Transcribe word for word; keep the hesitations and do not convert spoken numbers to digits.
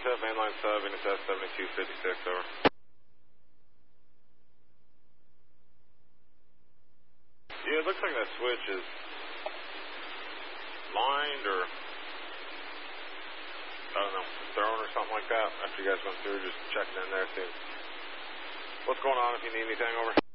Intercept, mainline sub, intercept seventy-two fifty-six, over. Yeah, it looks like that switch is lined or, I don't know, thrown or something like that. After you guys went through, just checking in there, seeing what's going on, if you need anything, over.